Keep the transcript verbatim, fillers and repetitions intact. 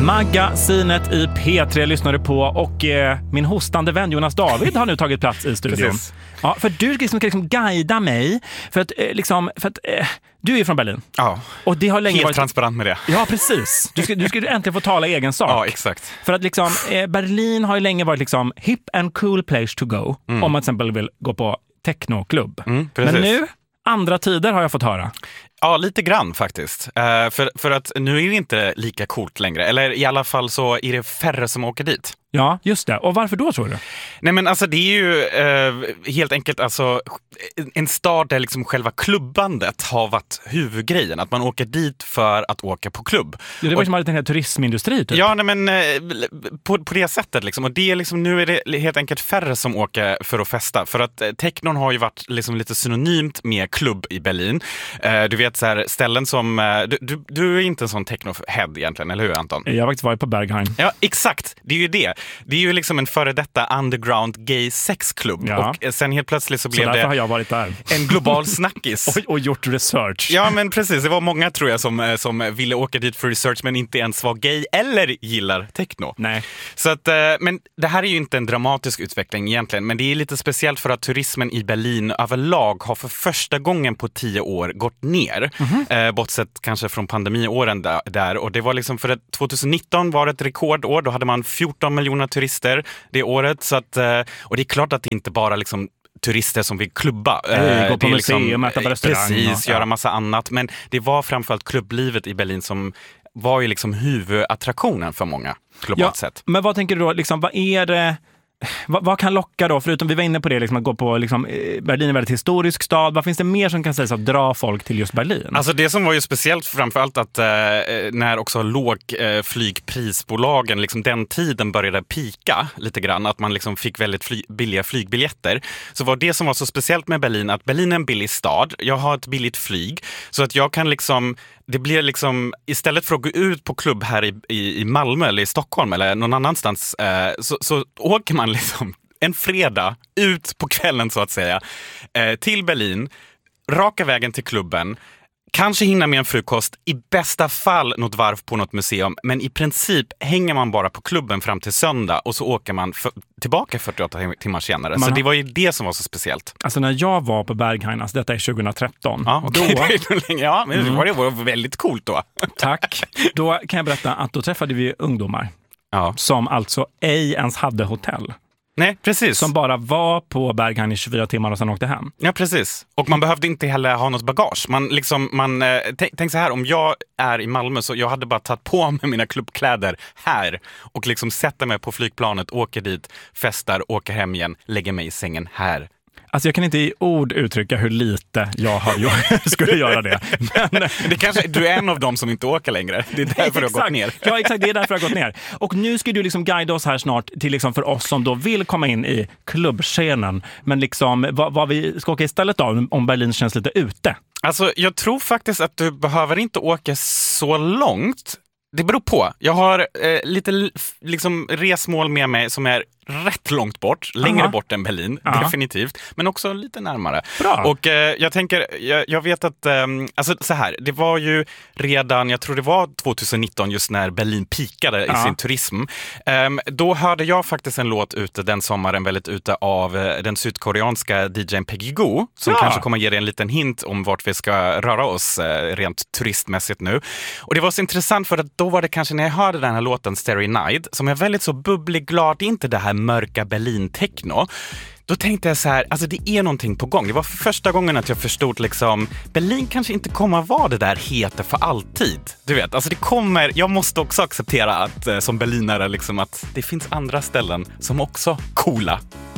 Magasinet i P tre lyssnar du på och eh, min hostande vän Jonas David har nu tagit plats i studion. Ja, för du ska liksom, liksom guida mig för att, eh, liksom, för att eh, du är ju från Berlin. Ja, och det har länge helt varit... transparent med det. Ja, precis. Du ska, du ska äntligen få tala egen sak. Ja, exakt. För att liksom, eh, Berlin har ju länge varit liksom hip and cool place to go mm. om man till exempel vill gå på technoklubb. Mm, Men nu, andra tider har jag fått höra. Ja, lite grann faktiskt. Uh, för, för att nu är det inte lika coolt längre. Eller i alla fall så är det färre som åker dit. Ja, just det. Och varför då, tror du? Nej, men alltså det är ju uh, helt enkelt alltså en stad där liksom själva klubbandet har varit huvudgrejen. Att man åker dit för att åka på klubb. Ja, det var och, som en hel turismindustri typ. Ja, nej, men uh, på, på det sättet liksom. Och det är liksom, nu är det helt enkelt färre som åker för att festa. För att uh, technon har ju varit liksom lite synonymt med klubb i Berlin. Uh, du vet så här, ställen som... Uh, du, du, du är inte en sån techno-head egentligen, eller hur Anton? Jag har faktiskt varit på Berghain. Ja, exakt. Det är ju det. Det är ju liksom en före detta underground gay sexklubb. Ja. Och sen helt plötsligt så så blev det har jag varit där. En global snackis. och, och gjort research. Ja, men precis. Det var många, tror jag, som, som ville åka dit för research men inte ens var gay eller gillar techno. Nej. Så att, men det här är ju inte en dramatisk utveckling egentligen, men det är lite speciellt för att turismen i Berlin överlag har för första gången på tio år gått ner. Mm-hmm. Eh, bortsett kanske från pandemiåren där, där. Och det var liksom för att tjugonitton var ett rekordår. Då hade man fjorton miljoner turister det året. Så att, och det är klart att det inte bara liksom turister som vill klubba. Hey, gå på det är museum, liksom, äta på restaurang. Precis, och, göra ja. massa annat. Men det var framförallt klubblivet i Berlin som var ju liksom huvudattraktionen för många globalt ja, sett. Men vad tänker du då? Liksom, vad är det... Vad, vad kan locka då? Förutom vi var inne på det, liksom, att gå på liksom, Berlin är en väldigt historisk stad. Vad finns det mer som kan sägas att dra folk till just Berlin? Alltså det som var ju speciellt framförallt att eh, när också lågflygprisbolagen, eh, liksom den tiden började pika lite grann, att man liksom fick väldigt fly- billiga flygbiljetter, så var det som var så speciellt med Berlin att Berlin är en billig stad. Jag har ett billigt flyg så att jag kan liksom det blir liksom, istället för att gå ut på klubb här i, i, i Malmö eller i Stockholm eller någon annanstans eh, så, så åker man liksom en fredag ut på kvällen så att säga eh, till Berlin, raka vägen till klubben, kanske hinna med en frukost, i bästa fall något varv på något museum, men i princip hänger man bara på klubben fram till söndag och så åker man för, tillbaka fyrtioåtta timmar senare. Man så har... det var ju det som var så speciellt. Alltså när jag var på Berghain, alltså detta är tjugotretton. Ja, okay. Då... ja men mm. det var väldigt coolt då. Tack. Då kan jag berätta att då träffade vi ungdomar ja. som alltså ej ens hade hotell. Nej, precis. Som bara var på Berghain i tjugofyra timmar och sen åkte hem. Ja, precis. Och man behövde inte heller ha något bagage. Man liksom, man, eh, t- tänk så här, om jag är i Malmö så jag hade bara tagit på mig mina klubbkläder här och liksom sätter mig på flygplanet, åker dit, festar, åker hem igen, lägger mig i sängen här. Alltså jag kan inte i ord uttrycka hur lite jag har gjort, skulle göra det. Men... det kanske, du är en av dem som inte åker längre. Det är därför du har gått ner. Ja, exakt. Det är därför jag har gått ner. Och nu ska du liksom guida oss här snart till liksom för oss som då vill komma in i klubbscenen. Men liksom vad, vad vi ska åka istället då, om Berlin känns lite ute. Alltså jag tror faktiskt att du behöver inte åka så långt. Det beror på. Jag har eh, lite liksom resmål med mig som är rätt långt bort, längre Aha. bort än Berlin, Aha. definitivt, men också lite närmare. Bra. Och eh, jag tänker, jag, jag vet att, eh, alltså så här, det var ju redan, jag tror det var tjugonitton just när Berlin pikade ja. i sin turism. Eh, då hörde jag faktiskt en låt ute den sommaren väldigt ute av eh, den sydkoreanska D J:n Peggy Goo, som ja. kanske kommer ge dig en liten hint om vart vi ska röra oss eh, rent turistmässigt nu. Och det var så intressant för att då var det kanske när jag hörde den här låten Starry Night, som är väldigt så bubblig, glad, det är inte det här mörka Berlin-techno. Då tänkte jag så här, alltså det är någonting på gång. Det var första gången att jag förstod liksom, Berlin kanske inte kommer att vara det där heta för alltid. Du vet, alltså det kommer, jag måste också acceptera att som berlinare liksom att det finns andra ställen som också coola.